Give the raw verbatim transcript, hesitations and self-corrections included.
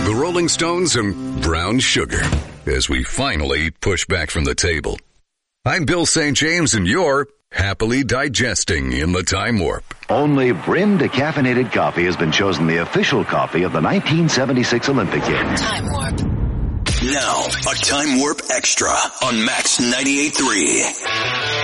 the Rolling Stones, and brown sugar as we finally push back from the table. I'm Bill Saint James, and you're happily digesting in the Time Warp. Only Bryn decaffeinated coffee has been chosen the official coffee of the nineteen seventy-six Olympic Games. Time Warp. Now, a Time Warp Extra on Max ninety-eight point three.